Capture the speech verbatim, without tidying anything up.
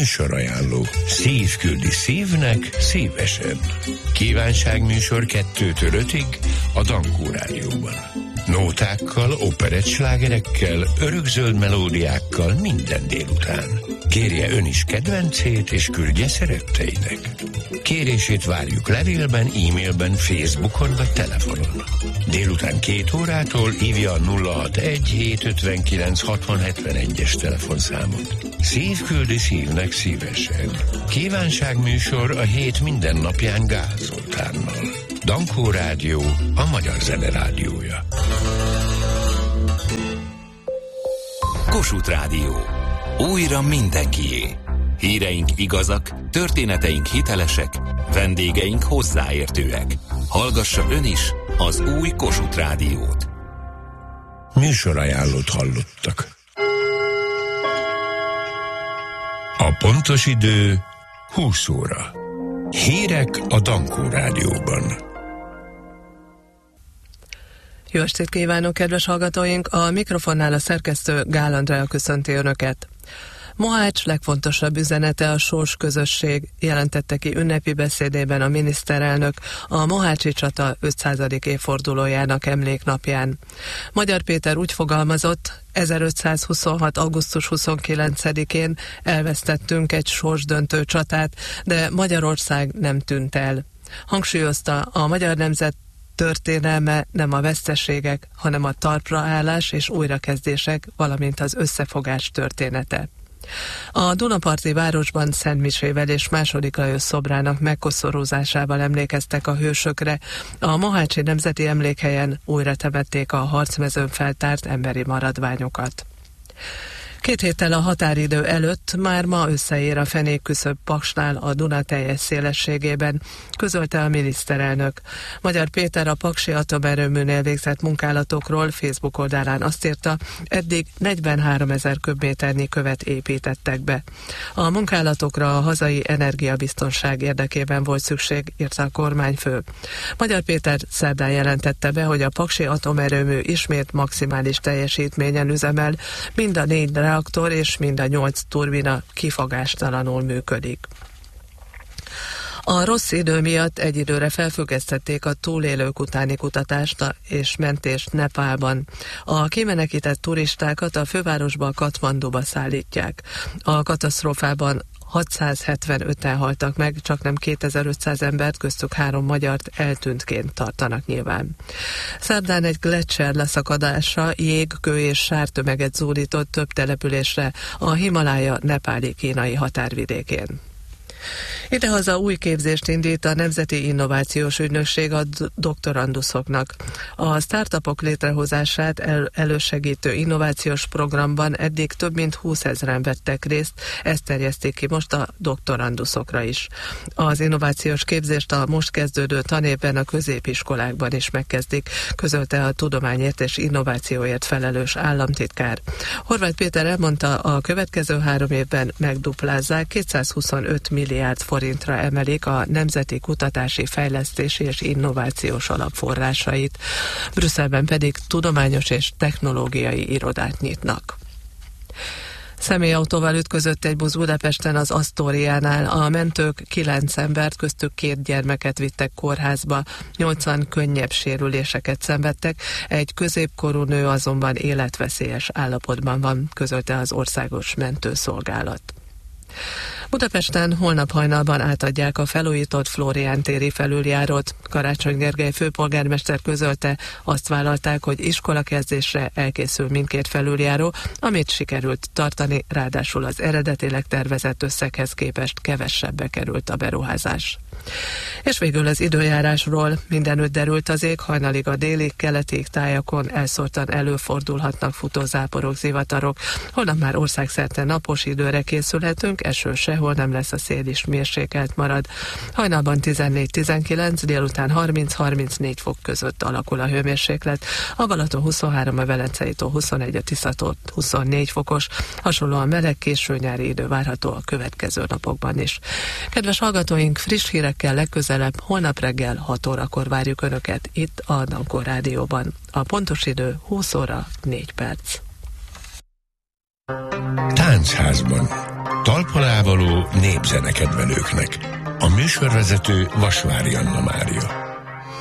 Műsorajánló. Szív küldi szívnek szívesen. Kívánságműsor kettőtől ötig a Dankó Rádióban. Nótákkal, operettslágerekkel, örökzöld melódiákkal minden délután. Kérje ön is kedvencét, és küldje szeretteinek. Kérését várjuk levélben, e-mailben, Facebookon vagy telefonon. Délután két órától hívja a nulla hatvanegy hétszázötvenkilenc hatvan hetvenegyes telefonszámot. Szív küldi szívnek szívesen. Kívánságműsor a hét minden napján Gál Zoltánnal. Dankó Rádió, a magyar zene rádiója. Kossuth Rádió. Újra mindenkié. Híreink igazak, történeteink hitelesek, vendégeink hozzáértőek. Hallgassa ön is az új Kossuth Rádiót. Műsorajánlót hallottak. A pontos idő húsz óra. Hírek a Dankó Rádióban. Jó estét kívánok, kedves hallgatóink! A mikrofonnál a szerkesztő Gál Andrea köszönti Önöket. Mohács legfontosabb üzenete a sors közösség, jelentette ki ünnepi beszédében a miniszterelnök a mohácsi csata ötszázadik évfordulójának emléknapján. Magyar Péter úgy fogalmazott, ezerötszázhuszonhat. augusztus huszonkilencedikén elvesztettünk egy sorsdöntő csatát, de Magyarország nem tűnt el. Hangsúlyozta, a magyar nemzet történelme nem a veszteségek, hanem a talpraállás és újrakezdések, valamint az összefogás története. A Dunaparti városban Szent Misével és második Lajos szobrának megkoszorúzásával emlékeztek a hősökre. A mohácsi nemzeti emlékhelyen újra temették a harcmezőn feltárt emberi maradványokat. Két héttel a határidő előtt már ma összeér a fenékküszöb Paksnál a Duna teljes szélességében, közölte a miniszterelnök. Magyar Péter a paksi atomerőműnél végzett munkálatokról Facebook oldalán azt írta, eddig negyvenháromezer köbméternyi követ építettek be. A munkálatokra a hazai energiabiztonság érdekében volt szükség, írta a kormányfő. Magyar Péter szerdán jelentette be, hogy a paksi atomerőmű ismét maximális teljesítményen üzemel, mind a négy reaktor és mind a nyolc turbina kifogástalanul működik. A rossz idő miatt egy időre felfüggesztették a túlélők utáni kutatást és mentést Nepálban. A kimenekített turistákat a fővárosba, Katmanduba szállítják. A katasztrófában hatszázhetvenöten haltak meg, csaknem kétezer-ötszáz embert, köztük három magyart eltűntként tartanak nyilván. Szerdán egy gleccser leszakadása jég, kő és sártömeget zúdított több településre a Himalája nepáli kínai határvidékén. Idehaza új képzést indít a Nemzeti Innovációs Ügynökség a doktoranduszoknak. A startupok létrehozását el- elősegítő innovációs programban eddig több mint húszezren vettek részt, ezt terjeszték ki most a doktoranduszokra is. Az innovációs képzést a most kezdődő tanévben a középiskolákban is megkezdik, közölte a tudományért és innovációért felelős államtitkár. Horváth Péter elmondta, a következő három évben megduplázzák, kétszázhuszonöt milliárd forintra emelik a Nemzeti Kutatási Fejlesztési és Innovációs Alap forrásait. Brüsszelben pedig tudományos és technológiai irodát nyitnak. Személyautóval ütközött egy busz Budapesten az Asztóriánál. A mentők kilenc embert, köztük két gyermeket vittek kórházba, nyolcan könnyebb sérüléseket szenvedtek, egy középkorú nő azonban életveszélyes állapotban van, közölte az Országos Mentőszolgálat. Budapesten holnap hajnalban átadják a felújított Flórián téri felüljárót. Karácsony Gergely főpolgármester közölte, azt vállalták, hogy iskolakezdésre elkészül mindkét felüljáró, amit sikerült tartani, ráadásul az eredetileg tervezett összeghez képest kevesebbe került a beruházás. És végül az időjárásról. Mindenütt derült az ég, hajnalig a déli, keleti tájakon elszórtan előfordulhatnak futózáporok, zivatarok. Holnap már országszerte napos időre készülhetünk, eső sehol nem lesz, a szél is mérsékelt marad. Hajnalban tizennégy-tizenkilenc, délután harminc-harmincnégy fok között alakul a hőmérséklet. A Balaton huszonhárom, a Velencei tó huszonegy, a Tiszató huszonnégy fokos. Hasonlóan meleg késő nyári idő várható a következő napokban is. Kedves hallgatóink, friss hírekkel legközelebb holnap reggel hat órakor várjuk Önöket itt a Dankó Rádióban. A pontos idő húsz óra négy perc. Táncházban. talpalávaló népzenekedvelőknek. A műsorvezető Vasvári Anna Mária.